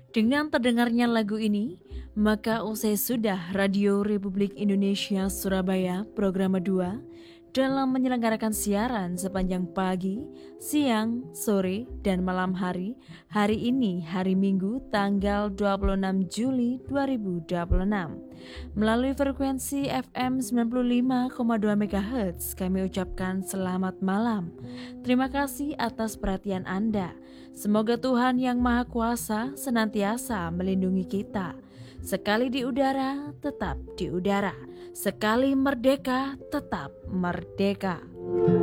Dengan terdengarnya lagu ini, maka usai sudah Radio Republik Indonesia Surabaya Program 2 dalam menyelenggarakan siaran sepanjang pagi, siang, sore, dan malam hari ini hari Minggu tanggal 26 Juli 2026. Melalui frekuensi FM 95,2 MHz kami ucapkan selamat malam. Terima kasih atas perhatian Anda. Semoga Tuhan yang Maha Kuasa senantiasa melindungi kita. Sekali di udara, tetap di udara. Sekali merdeka, tetap merdeka.